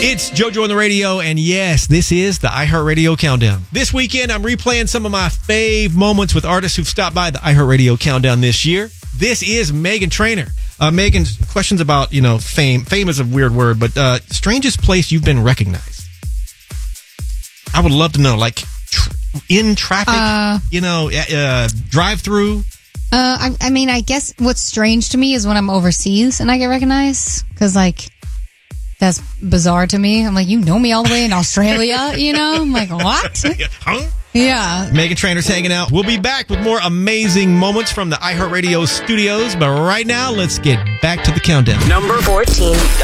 It's JoJo on the radio, and yes, this is the iHeartRadio Countdown. This weekend, I'm replaying some of my fave moments with artists who've stopped by the iHeartRadio Countdown this year. This is Meghan Trainor. Megan's questions about, fame. Fame is a weird word, but strangest place you've been recognized. I would love to know, like, in traffic, drive-through. I guess what's strange to me is when I'm overseas and I get recognized, because, that's bizarre to me. I'm like, you know me all the way in Australia, I'm like, what? Huh? Yeah. Meghan Trainor's hanging out. We'll be back with more amazing moments from the iHeartRadio studios. But right now, let's get back to the countdown. Number 14.